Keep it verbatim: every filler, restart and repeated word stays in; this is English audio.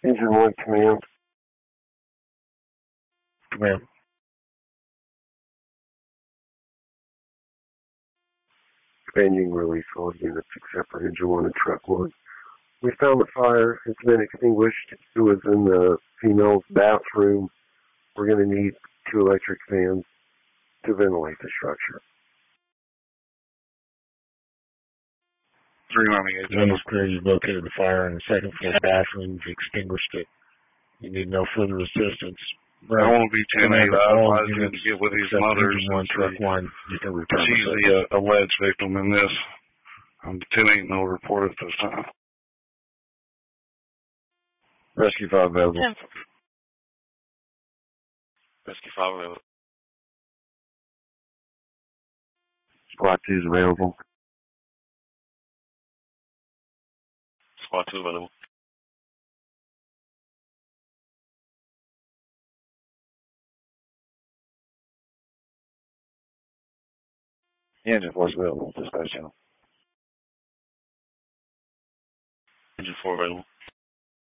Engine one command. Command. Expanding release all units except for engine one and truck one. We found the fire. It's been extinguished. It was in the female's bathroom. We're going to need two electric fans to ventilate the structure. three ninety-eight. Dennis Clear, you've located the fire in the second floor bathroom. You've extinguished it. You need no further assistance. Right. I want to be ten eight. I advise him to get with his mother. One, truck one, you can return. She's the uh, alleged victim in this. Um, ten eight, no report at this time. Rescue five available. ten. Rescue five available. Squad two is available. Squad two available. Engine four is available. Dispatch channel. Engine four available.